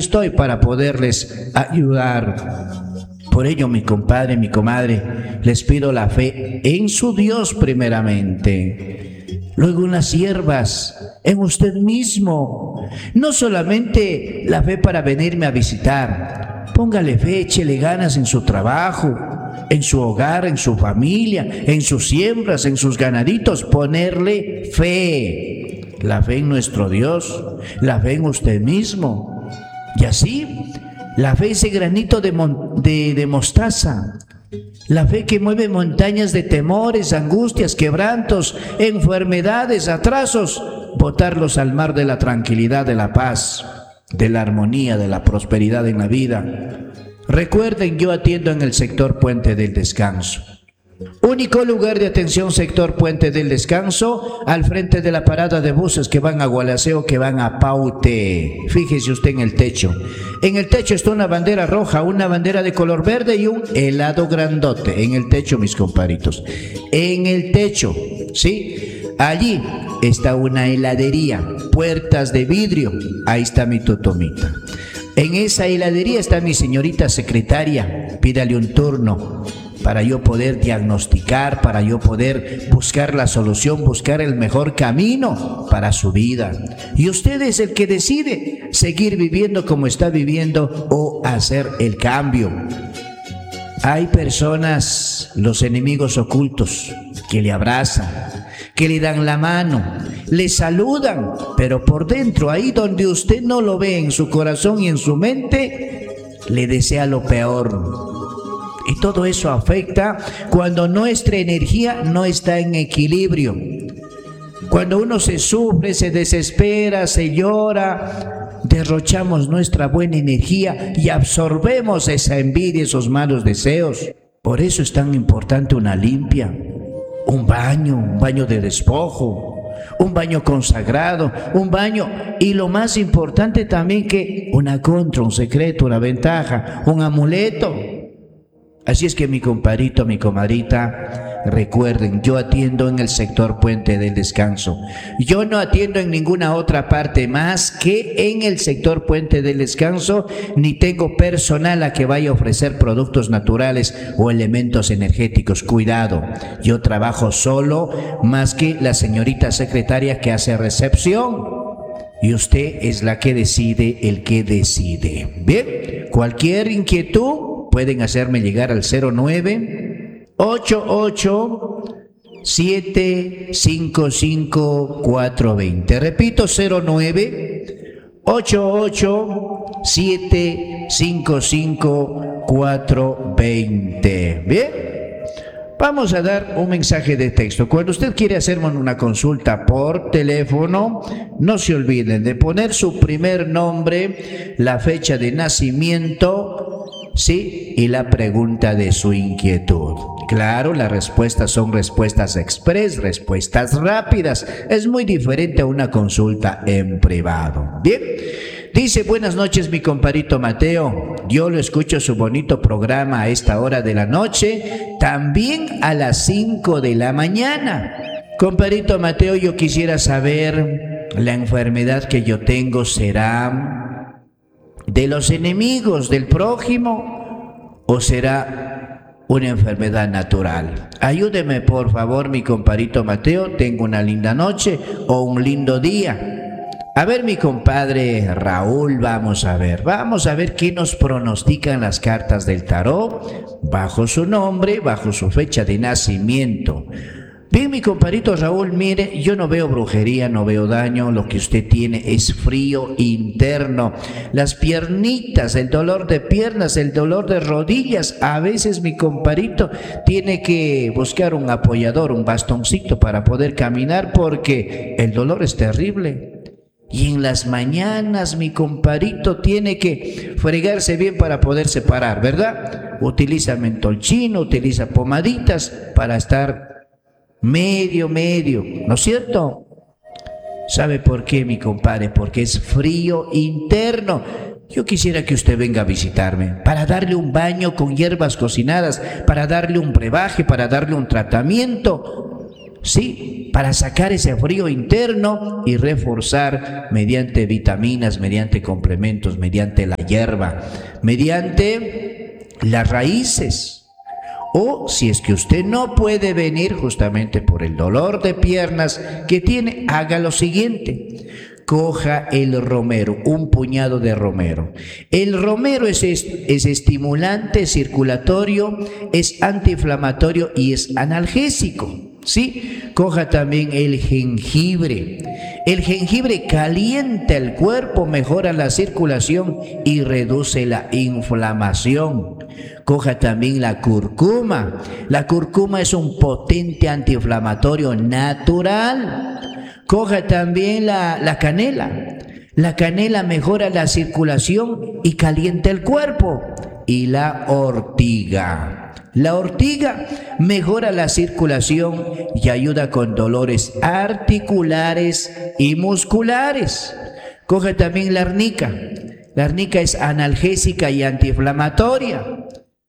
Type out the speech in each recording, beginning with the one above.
estoy para poderles ayudar. Por ello, mi compadre, mi comadre, les pido la fe en su Dios primeramente, luego en las hierbas, en usted mismo. No solamente la fe para venirme a visitar, póngale fe, échele ganas en su trabajo, en su hogar, en su familia, en sus siembras, en sus ganaditos, ponerle fe. La fe en nuestro Dios, la fe en usted mismo. Y así, la fe, ese granito de mostaza, la fe que mueve montañas de temores, angustias, quebrantos, enfermedades, atrasos, botarlos al mar de la tranquilidad, de la paz, de la armonía, de la prosperidad en la vida. Recuerden, yo atiendo en el sector Puente del Descanso. Único lugar de atención, sector Puente del Descanso, al frente de la parada de buses que van a Gualaceo, que van a Paute. Fíjese usted en el techo. En el techo está una bandera roja, una bandera de color verde y un helado grandote. En el techo, mis comparitos. En el techo, ¿sí? Allí está una heladería, puertas de vidrio. Ahí está mi totomita. En esa heladería está mi señorita secretaria. Pídale un turno para yo poder diagnosticar, para yo poder buscar la solución, buscar el mejor camino para su vida. Y usted es el que decide seguir viviendo como está viviendo o hacer el cambio. Hay personas, los enemigos ocultos, que le abrazan, que le dan la mano, le saludan, pero por dentro, ahí donde usted no lo ve, en su corazón y en su mente, le desea lo peor. Y todo eso afecta cuando nuestra energía no está en equilibrio. Cuando uno se sufre, se desespera, se llora, derrochamos nuestra buena energía y absorbemos esa envidia, esos malos deseos. Por eso es tan importante una limpia, un baño de despojo, un baño consagrado, un baño, y lo más importante también, que una contra, un secreto, una ventaja, un amuleto. Así es que mi compadrito, mi comadrita, recuerden, yo atiendo en el sector Puente del Descanso. Yo no atiendo en ninguna otra parte más que en el sector Puente del Descanso, ni tengo personal a que vaya a ofrecer productos naturales o elementos energéticos. Cuidado, yo trabajo solo, más que la señorita secretaria que hace recepción. Y usted es la que decide, el que decide. Bien, cualquier inquietud pueden hacerme llegar al 09-88-755-420. Repito, 09-88-755-420. Bien, vamos a dar un mensaje de texto. Cuando usted quiere hacerme una consulta por teléfono, no se olviden de poner su primer nombre, la fecha de nacimiento, sí, y la pregunta de su inquietud. Claro, las respuestas son respuestas express, respuestas rápidas. Es muy diferente a una consulta en privado. Bien, dice: buenas noches, mi compadrito Mateo. Yo lo escucho su bonito programa a esta hora de la noche, también a las 5 de la mañana. Compadrito Mateo, yo quisiera saber, ¿la enfermedad que yo tengo será de los enemigos del prójimo o será una enfermedad natural? Ayúdeme, por favor, mi compadrito Mateo. Tengo una linda noche o un lindo día. A ver, mi compadre Raúl, vamos a ver qué nos pronostican las cartas del tarot bajo su nombre, bajo su fecha de nacimiento. Bien, mi compadrito Raúl, mire, yo no veo brujería, no veo daño. Lo que usted tiene es frío interno. Las piernitas, el dolor de piernas, el dolor de rodillas. A veces, mi compadrito tiene que buscar un apoyador, un bastoncito para poder caminar, porque el dolor es terrible. Y en las mañanas, mi compadrito tiene que fregarse bien para poderse parar, ¿verdad? Utiliza mentol chino, utiliza pomaditas para estar medio, ¿no es cierto? ¿Sabe por qué, mi compadre? Porque es frío interno. Yo quisiera que usted venga a visitarme para darle un baño con hierbas cocinadas, para darle un brebaje, para darle un tratamiento. sí, para sacar ese frío interno y reforzar mediante vitaminas, mediante complementos, mediante la hierba, mediante las raíces. O si es que usted no puede venir justamente por el dolor de piernas que tiene, haga lo siguiente. Coja el romero, un puñado de romero. El romero es estimulante, circulatorio, es antiinflamatorio y es analgésico, ¿sí? Coja también el jengibre. El jengibre calienta el cuerpo, mejora la circulación y reduce la inflamación. Coja también la cúrcuma. La cúrcuma es un potente antiinflamatorio natural. Coja también la canela. La canela mejora la circulación y calienta el cuerpo. Y la ortiga. La ortiga mejora la circulación y ayuda con dolores articulares y musculares. Coja también la arnica. La arnica es analgésica y antiinflamatoria.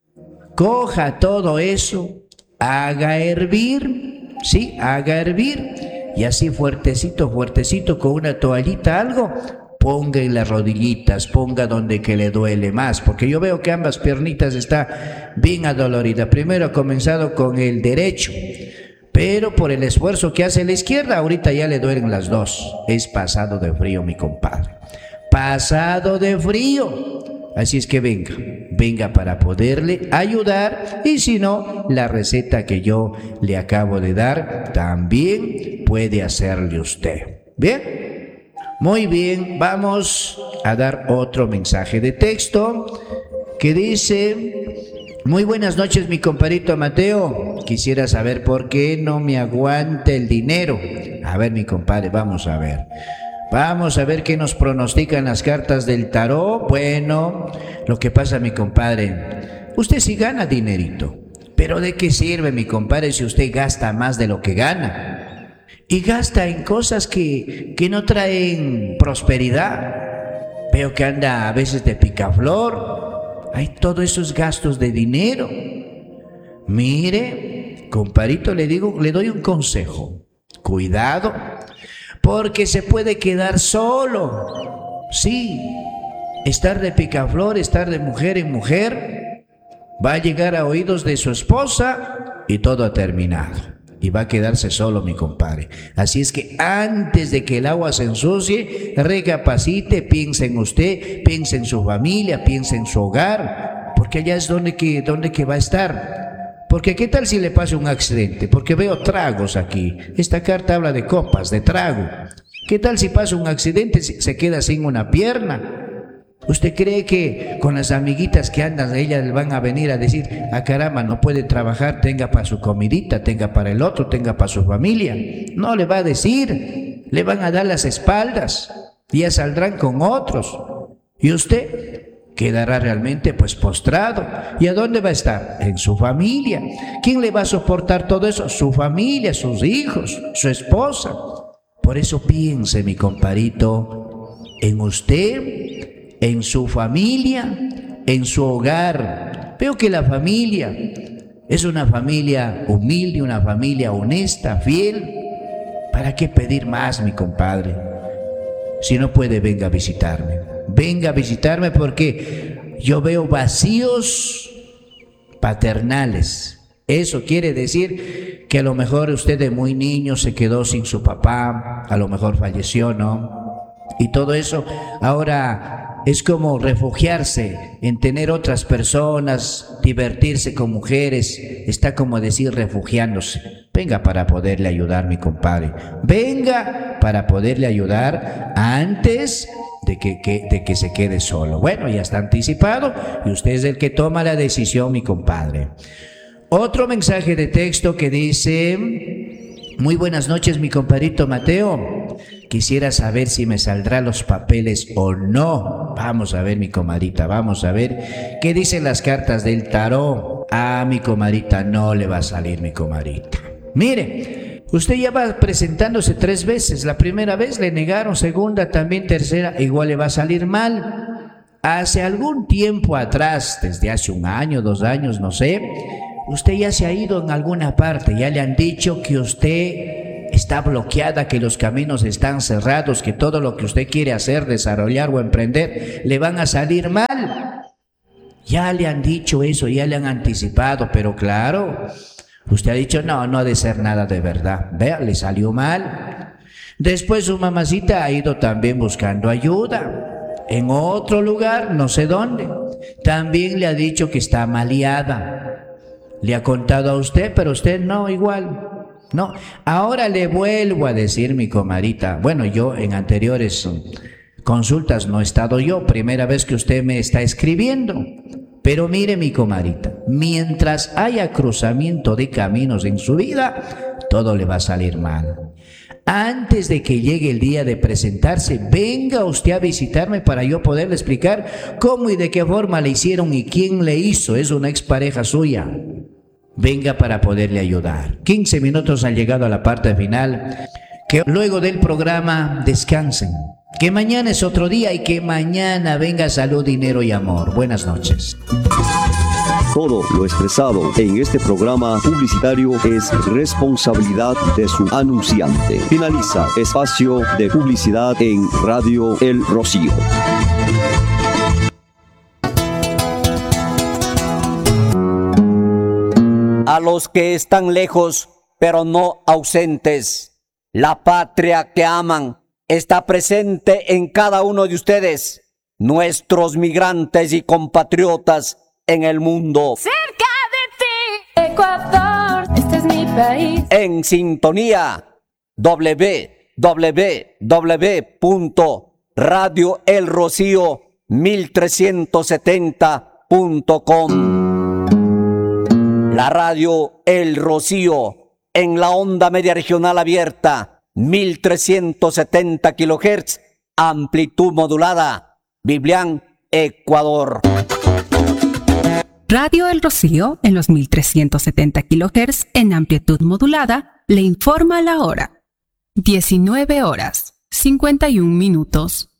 Coja todo eso, haga hervir, ¿sí? Haga hervir. Y así fuertecito, fuertecito, con una toallita, algo, ponga en las rodillitas, ponga donde que le duele más, porque yo veo que ambas piernitas están bien adoloridas. Primero ha comenzado con el derecho, pero por el esfuerzo que hace la izquierda, ahorita ya le duelen las dos. Es pasado de frío, mi compadre. Pasado de frío. Así es que venga para poderle ayudar, y si no, la receta que yo le acabo de dar también puede hacerle usted. ¿Bien? Muy bien, vamos a dar otro mensaje de texto que dice: muy buenas noches, mi compadrito Mateo. Quisiera saber por qué no me aguanta el dinero. A ver, mi compadre, vamos a ver. Vamos a ver qué nos pronostican las cartas del tarot. Bueno, lo que pasa, mi compadre, usted sí gana dinerito, pero ¿de qué sirve, mi compadre, si usted gasta más de lo que gana? Y gasta en cosas que no traen prosperidad. Veo que anda a veces de picaflor. Hay todos esos gastos de dinero. Mire, compadrito, le doy un consejo. Cuidado, porque se puede quedar solo. Sí, estar de picaflor, estar de mujer en mujer, va a llegar a oídos de su esposa y todo ha terminado. Y va a quedarse solo, mi compadre. Así es que antes de que el agua se ensucie, recapacite, piense en usted, piense en su familia, piense en su hogar, porque allá es donde que va a estar. Porque ¿qué tal si le pasa un accidente? Porque veo tragos aquí. Esta carta habla de copas, de trago. ¿Qué tal si pasa un accidente, se queda sin una pierna? ¿Usted cree que con las amiguitas que andan, ellas le van a venir a decir: ah, caramba, no puede trabajar, tenga para su comidita, tenga para el otro, tenga para su familia? No le va a decir, le van a dar las espaldas y ya saldrán con otros. Y usted quedará realmente pues postrado. ¿Y a dónde va a estar? En su familia. ¿Quién le va a soportar todo eso? Su familia, sus hijos, su esposa. Por eso piense, mi compadrito, en usted, en su familia, en su hogar. Veo que la familia es una familia humilde, una familia honesta, fiel. ¿Para qué pedir más, mi compadre? Si no puede, venga a visitarme. Venga a visitarme, porque yo veo vacíos paternales. Eso quiere decir que a lo mejor usted de muy niño se quedó sin su papá, a lo mejor falleció, ¿no? Y todo eso ahora es como refugiarse en tener otras personas, divertirse con mujeres. Está como decir refugiándose. Venga para poderle ayudar, mi compadre. Venga para poderle ayudar antes de que se quede solo. Bueno, ya está anticipado y usted es el que toma la decisión, mi compadre. Otro mensaje de texto que dice: muy buenas noches, mi compadrito Mateo. Quisiera saber si me saldrán los papeles o no. Vamos a ver, mi comadrita, vamos a ver qué dicen las cartas del tarot. Ah, mi comadrita, no le va a salir, mi comadrita. Mire, usted ya va presentándose 3 veces. La primera vez le negaron, segunda, también tercera, igual le va a salir mal. Hace algún tiempo atrás, desde hace 1 año, 2 años, no sé, usted ya se ha ido en alguna parte, ya le han dicho que usted está bloqueada, que los caminos están cerrados, que todo lo que usted quiere hacer, desarrollar o emprender, le van a salir mal. Ya le han dicho eso, ya le han anticipado, pero claro, usted ha dicho, no ha de ser nada de verdad. Vea, le salió mal. Después su mamacita ha ido también buscando ayuda en otro lugar, no sé dónde. También le ha dicho que está maleada. Le ha contado a usted, pero usted no, igual. No, ahora le vuelvo a decir, mi comadita. Bueno, yo en anteriores consultas no he estado yo, primera vez que usted me está escribiendo. Pero mire, mi comadita, mientras haya cruzamiento de caminos en su vida, todo le va a salir mal. Antes de que llegue el día de presentarse, venga usted a visitarme para yo poderle explicar cómo y de qué forma le hicieron y quién le hizo. Es una expareja suya. Venga para poderle ayudar. 15 minutos han llegado a la parte final. Que luego del programa descansen. Que mañana es otro día y que mañana venga salud, dinero y amor. Buenas noches. Todo lo expresado en este programa publicitario es responsabilidad de su anunciante. Finaliza espacio de publicidad en Radio El Rocío. A los que están lejos, pero no ausentes, la patria que aman está presente en cada uno de ustedes, nuestros migrantes y compatriotas en el mundo. Cerca de ti, Ecuador, este es mi país. En sintonía, www.radioelrocío1370.com. La radio El Rocío en la onda media regional abierta, 1370 kHz, amplitud modulada, Biblián, Ecuador. Radio El Rocío en los 1370 kHz en amplitud modulada le informa la hora. 19 horas, 51 minutos.